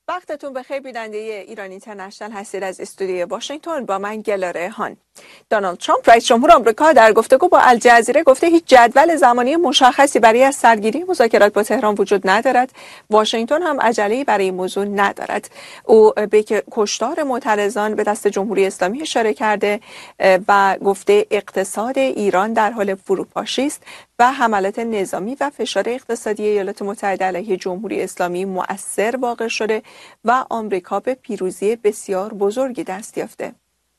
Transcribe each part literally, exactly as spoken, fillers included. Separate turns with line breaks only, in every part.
وقتتون بخیر. بیننده ایران اینترنشنال هستید از استودیوی واشنگتن. با من گلاره هان. دونالد ترامپ رئیس جمهور آمریکا در گفتگو با الجزیره گفته هیچ جدول زمانی مشخصی برای از سرگیری مذاکرات با تهران وجود ندارد. واشنگتن هم عجله‌ای برای این موضوع ندارد. او به کشتار معترضان به دست جمهوری اسلامی اشاره کرده و گفته اقتصاد ایران در حال فروپاشی است و حملات نظامی و فشار اقتصادی ایالات متحده علیه جمهوری اسلامی مؤثر واقع شده و آمریکا به پیروزی بسیار بزرگی دست یافته.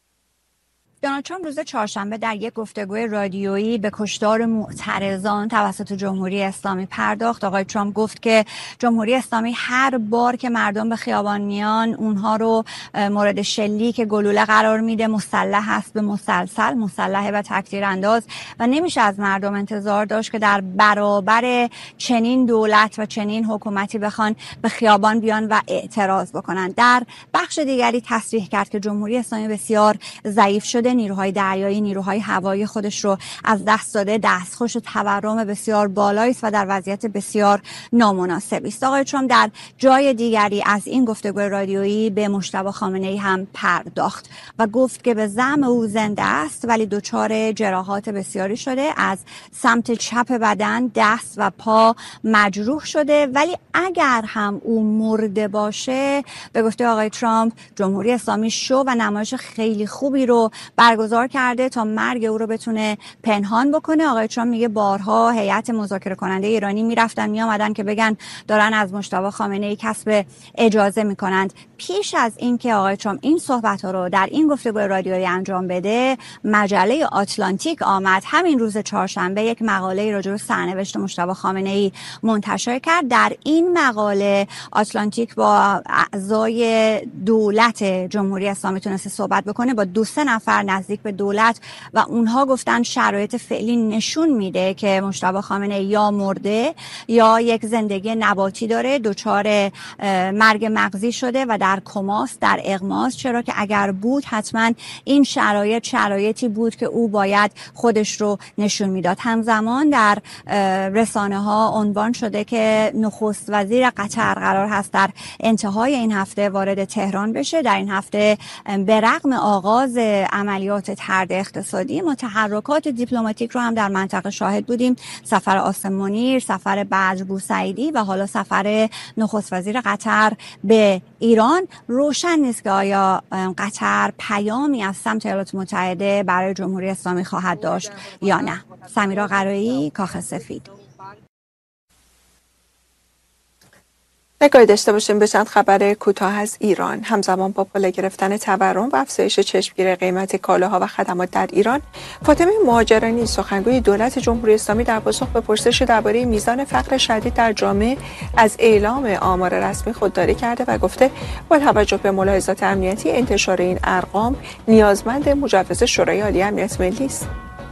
دونالد ترامپ روز چهارشنبه در یک گفتگوی رادیویی به کشتار معترضان توسط جمهوری اسلامی پرداخت. آقای ترامپ گفت که جمهوری اسلامی هر بار که مردم به خیابان میان اونها رو مورد شلیک گلوله قرار میده، مسلح است به مسلسل، مسلح و تکتیر انداز و نمیشه از مردم انتظار داشت که در برابر چنین دولت و چنین حکومتی بخوان به خیابان بیان و اعتراض بکنن. در بخش دیگری تصریح کرد که جمهوری اسلامی بسیار ضعیف شده، نیروهای دریایی، نیروهای هوایی خودش رو از دست داده، دستخوش تورم بسیار بالایی است و در وضعیت بسیار نامناسبی است. آقای ترامپ در جای دیگری از این گفتگوی رادیویی به مجتبی خامنه‌ای هم پرداخت و گفت که به زعم او زنده است ولی دچار جراحات بسیاری شده، از سمت چپ بدن، دست و پا مجروح شده، ولی اگر هم او مرده باشه، به گفته آقای ترامپ، جمهوری اسلامی شو و نمایش خیلی خوبی رو برگزار کرده تا مرگ او رو بتونه پنهان بکنه. آقای ترامپ میگه بارها هیئت مذاکره کننده ایرانی میرفتن میآمدن که بگن دارن از مجتبی خامنه‌ای کسب اجازه میکنند. پیش از اینکه آقای ترامپ این صحبت ها رو در این گفتگوی رادیویی انجام بده، مجله آتلانتیک آمد همین روز چهارشنبه یک مقاله راجع به سرنوشت مجتبی خامنه‌ای منتشر کرد. در این مقاله آتلانتیک با اعضای دولت جمهوری اسلامی تونسته صحبت بکنه، با دو سه نفر نزدیک به دولت، و اونها گفتن شرایط فعلی نشون میده که مجتبی خامنه‌ای یا مرده یا یک زندگی نباتی داره، دچار مرگ مغزی شده و در کماس، در اغماس، چرا که اگر بود حتما این شرایط شرایطی بود که او باید خودش رو نشون میداد. همزمان در رسانه ها عنوان شده که نخست وزیر قطر قرار هست در انتهای این هفته وارد تهران بشه. در این هفته به رغم آغاز عملیات طرد اقتصادی، ما تحرکات دیپلماتیک رو هم در منطقه شاهد بودیم. سفر عاصم منیر، سفر بدر بوسعیدی و حالا سفر نخست وزیر قطر به ایران. روشن نیست که آیا قطر پیامی از سمت ایالات متحده برای جمهوری اسلامی خواهد داشت یا نه. سمیرا قرایی، کاخ سفید.
نگاهی داشته باشیم به چند خبر کوتاه از ایران. همزمان با بالا گرفتن تورم و افزایش چشمگیر قیمت کالاها و خدمات در ایران، فاطمه مهاجرانی سخنگوی دولت جمهوری اسلامی در پاسخ به پرسش درباره میزان فقر شدید در جامعه از اعلام آمار رسمی خودداری کرده و گفته با توجه به ملاحظات امنیتی انتشار این ارقام نیازمند مجوز شورای عالی امنیت ملی است.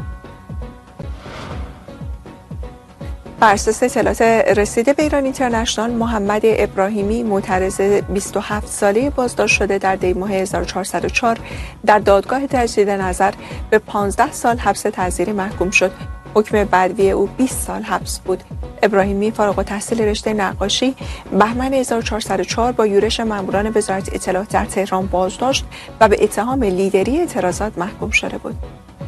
بر اساس اطلاعات رسیده به ایران اینترنشنال، محمد ابراهیمی معترض بیست و هفت ساله بازداشت شده در دی ماه هزار و چهارصد و چهار در دادگاه تجدید نظر به پانزده سال حبس تعزیری محکوم شد. حکم بعدی او بیست سال حبس بود. ابراهیمی فارغ التحصیل رشته نقاشی بهمن هزار و چهارصد و چهار با یورش ماموران وزارت اطلاعات در تهران بازداشت و به اتهام لیدری اعتراضات محکوم شده بود.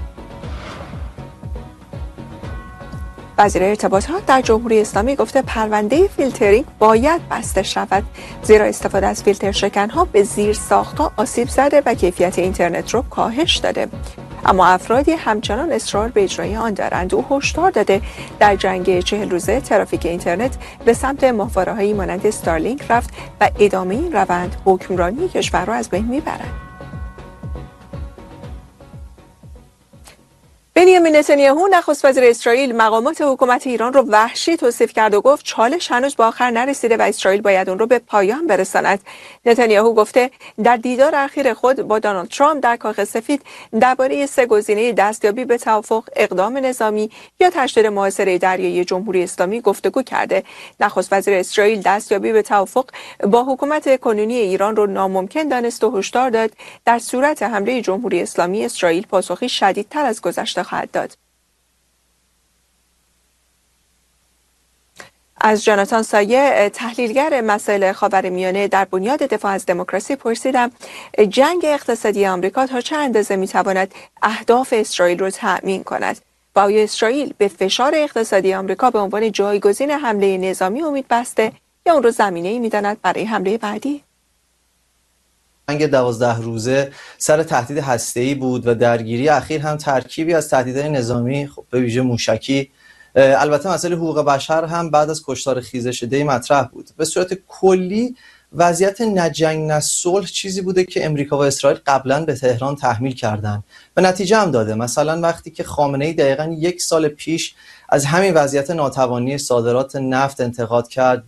وزیر ارتباطات در جمهوری اسلامی گفته پرونده فیلترینگ باید بسته شود، زیرا استفاده از فیلتر شکنها به زیر ساختها آسیب زده و کیفیت اینترنت رو کاهش داده. اما افرادی همچنان اصرار به اجرای آن دارند. او هشدار داده در جنگ چهل روزه ترافیک اینترنت به سمت ماهواره‌هایی مانند استارلینک رفت و ادامه این روند حکمرانی کشور را از بین میبرد. بنیامین نتانیاهو نخست وزیر اسرائیل مقامات حکومت ایران رو وحشی توصیف کرد و گفت چالش هنوز به آخر نرسیده و اسرائیل باید اون رو به پایان برساند. نتانیاهو گفته در دیدار اخیر خود با دونالد ترامپ در کاخ سفید درباره سه گزینه دستیابی به توافق، اقدام نظامی یا تشدید محاصره دریایی جمهوری اسلامی گفتگو کرده. نخست وزیر اسرائیل دستیابی به توافق با حکومت کنونی ایران رو ناممکن دانست و هشدار داد در صورت حمله جمهوری اسلامی اسرائیل پاسخی شدیدتر از گذشته خواهد داد. از جاناتان سایه تحلیلگر مسائل خاورمیانه در بنیاد دفاع از دموکراسی پرسیدم جنگ اقتصادی آمریکا تا چه اندازه میتواند اهداف اسرائیل رو تأمین کند و آیا اسرائیل به فشار اقتصادی آمریکا به عنوان جایگزین حمله نظامی امید بسته یا اون رو زمینه‌ای می‌داند برای حمله بعدی؟
جنگ دوازده روزه سر تهدید هسته‌ای بود و درگیری اخیر هم ترکیبی از تهدیدهای نظامی، خب به ویژه موشکی. البته مسئله حقوق بشر هم بعد از کشتار خیزش دی مطرح بود. به صورت کلی وضعیت نه جنگ نه صلح چیزی بوده که امریکا و اسرائیل قبلا به تهران تحمیل کردن و نتیجه هم داده. مثلا وقتی که خامنه‌ای دقیقاً یک سال پیش از همین وضعیت ناتوانی صادرات نفت انتقاد کرد،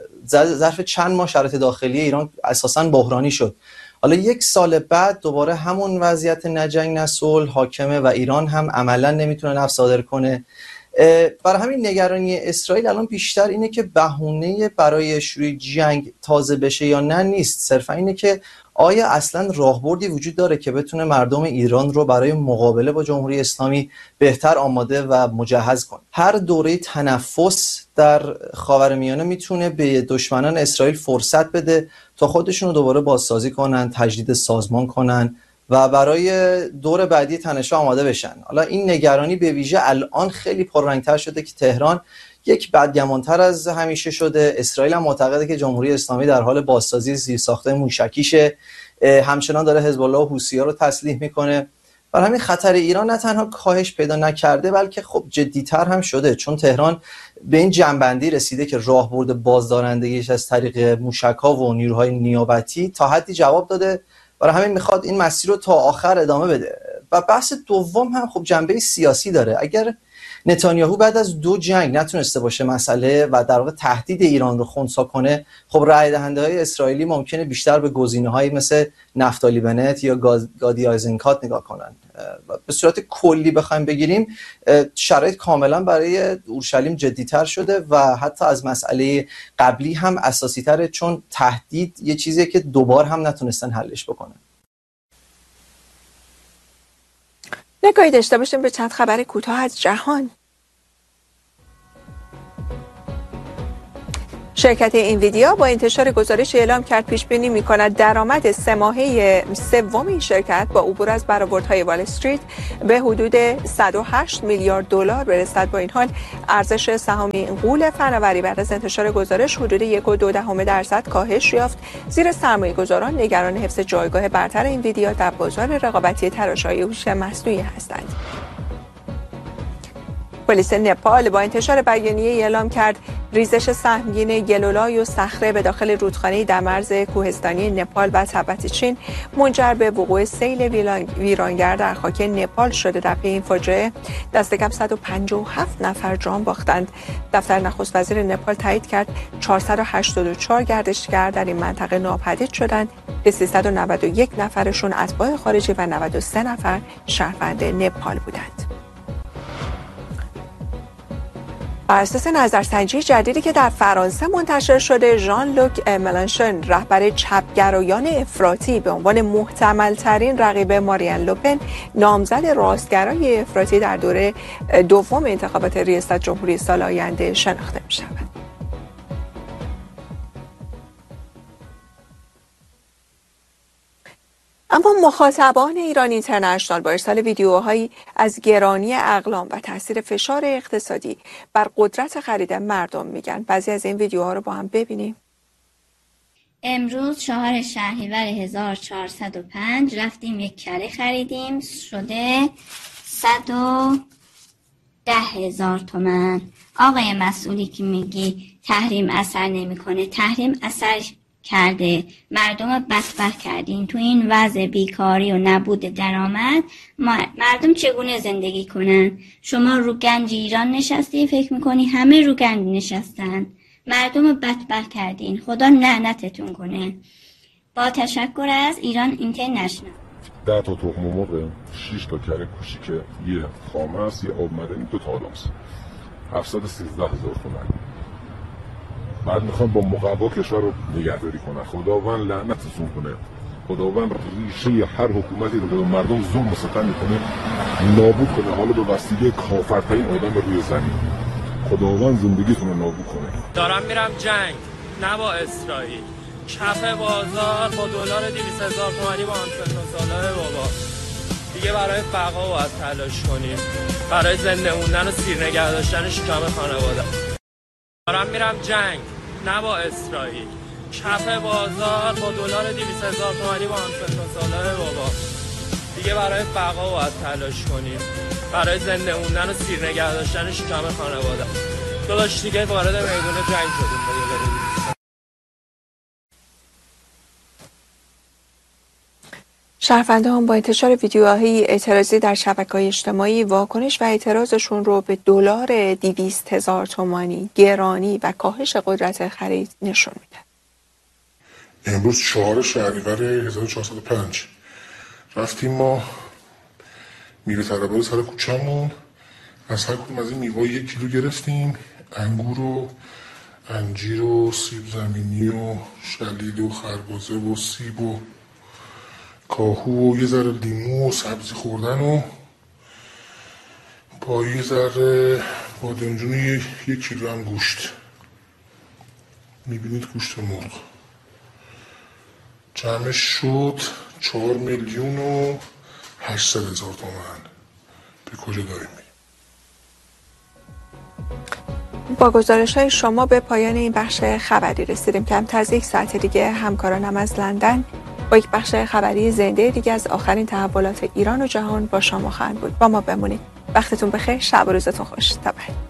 ظرف چند ماه شرایط داخلی ایران اساساً بحرانی شد. حالا یک سال بعد دوباره همون وضعیت نه جنگ نه صلح حاکمه و ایران هم عملاً نمیتونه نفت صادر کنه. برای همین نگرانی اسرائیل الان بیشتر اینه که بهونه برای شروع جنگ تازه بشه یا نه نیست، صرفا اینه که آیا اصلا راهبردی وجود داره که بتونه مردم ایران رو برای مقابله با جمهوری اسلامی بهتر آماده و مجهز کنه. هر دوره تنفس در خاورمیانه میتونه به دشمنان اسرائیل فرصت بده تا خودشون رو دوباره بازسازی کنن، تجدید سازمان کنن و برای دور بعدی تنش‌ها آماده بشن. حالا این نگرانی به ویژه الان خیلی پررنگ‌تر شده که تهران یک بدگمان‌تر از همیشه شده. اسرائیل هم معتقده که جمهوری اسلامی در حال بازسازی زیرساخت‌های موشکیشه، همچنان داره حزب الله و حوثی‌ها رو تسلیح میکنه. برای همین خطر ایران نه تنها کاهش پیدا نکرده بلکه خب جدی‌تر هم شده، چون تهران به این جنبندی رسیده که راهبرد بازدارندگیش از طریق موشک‌ها و نیروهای نیابتی تا حدی جواب داده. برای همین میخواد این مسیر رو تا آخر ادامه بده. و بحث دوم هم خب جنبه سیاسی داره. اگر نتانیاهو بعد از دو جنگ نتونسته باشه مسئله و در واقع تهدید ایران رو خنثی کنه، خب رای دهنده های اسرائیلی ممکنه بیشتر به گزینه‌هایی مثل نفتالی بنت یا گادی آیزنکات نگاه کنن. به صورت کلی بخوایم بگیریم شرایط کاملا برای اورشلیم جدی‌تر شده و حتی از مسئله قبلی هم اساسی‌تره، چون تهدید یه چیزیه که دوبار هم نتونستن حلش بکنن.
نگاهی داشته باشیم به چند خبر کوتاه از جهان. شرکت اینویدیا با انتشار گزارش اعلام کرد پیش بینی می‌کند درآمد سه ماهه سوم این شرکت با عبور از برآوردهای وال استریت به حدود صد و هشت میلیارد دلار برسد. با این حال ارزش سهام غول فناوری بعد از انتشار گزارش حدود یک و دو دهم درصد کاهش یافت، زیرا سرمایه‌گذاران نگران حفظ جایگاه برتر اینویدیا در بازار رقابتی تراشه‌های هوش مصنوعی هستند. پلیس نپال با انتشار بیانیه اعلام کرد ریزش سهمگین گلولای و صخره به داخل رودخانه در مرز کوهستانی نپال و تبت چین منجر به وقوع سیل ویرانگر در خاک نپال شده. در پی این فاجعه دست کم صد و پنجاه و هفت نفر جان باختند. دفتر نخست وزیر نپال تایید کرد چهارصد و هشتاد و چهار گردشگر در این منطقه ناپدید شدند که سیصد و نود و یک نفرشون اتباع خارجی و نود و سه نفر شهروند نپال بودند. بر اساس نظرسنجی جدیدی که در فرانسه منتشر شده، ژان لوک ملانشون رهبر چپگرایان افراطی به عنوان محتمل ترین رقیب مارین لوپن نامزد راستگرای افراطی در دوره دوم انتخابات ریاست جمهوری سال آینده شناخته می شود. اما مخاطبان ایران اینترنشنال با ارسال ویدیوهایی از گرانی اقلام و تاثیر فشار اقتصادی بر قدرت خرید مردم میگن. بعضی از این ویدیوها رو با هم ببینیم.
امروز چهار شهریور هزار و چهارصد و پنج رفتیم یک کره خریدیم، شده صد و ده هزار تومن. آقای مسئولی که میگی تحریم اثر نمیکنه، تحریم اثر کرده، مردم رو بدبخت کردین. تو این وضع بیکاری و نبود درآمد مردم چگونه زندگی کنن؟ شما رو گنج ایران نشستی، فکر میکنی همه رو گنج نشستن، مردم رو بدبخت کردین. خدا لعنتتون کنه. با تشکر از ایران اینترنشنال.
ده تا تخم مرغ، شش تا کره کوچیک، یه خامه است، یه آب معدنی، دو تا آدامس، هفتصد و سیزده هزار تومان. بعد میخوان با مقوا کشور رو نگهداری کنن. خداوند لعنتتون کنه. خداوند ریشه هر حکومتی رو به مردم ظلم و ستم میکنه نابود کنه، حالا به وسیله کافرترین آدم روی زمین. خداوند زندگیتون رو نابود کنه.
دارم میرم جنگ، نه با اسرائیل. کف بازار با دلار دویست هزار تومانی با همسن و سالای بابا. دیگه برای بقا باید تلاش کنیم، برای زنده موندن و سیر نگه داشتن شکم خانواده. دارم میرم جنگ، نه با اسرائیل. کف بازار با دلار دویست هزار تومانی با همسن و سالای بابا. دیگه برای بقا باید تلاش کنیم، برای زنده موندن و سیر نگه داشتن شکم خانواده. داداش دیگه وارد میدون جنگ شدیم دیگه.
شهروندان با انتشار ویدیوهای اعتراضی در شبکه‌های اجتماعی واکنش و اعتراضشون رو به دلار دویست هزار تومانی، گرانی و کاهش قدرت خرید نشون میده.
امروز چهار شهریور هزار و چهارصد و پنج رفتیم ما میوه طلبات سر کوچه‌مون، از هر کدوم از این میوه یک کیلو گرفتیم، انگور و انجیر و سیب زمینی و شلیل و خربزه و سیب و کاهو و یه ذره لیمو و سبزی خوردن و با یه ذره بادمجون یک, یک کیلو هم گوشت. میبینید گوشت مرغ جمعش شد چهار میلیون و هشتصد هزار تومان. به کجا داریم؟
با گزارش های شما به پایان این بخش خبری رسیدیم. کمتر از یک ساعت دیگه همکارانم از لندن با یک بخش خبری زنده دیگه از آخرین تحولات ایران و جهان با شما خواهند بود. با ما بمونید. وقتتون بخیر، شب و روزتون خوش. تا بعد.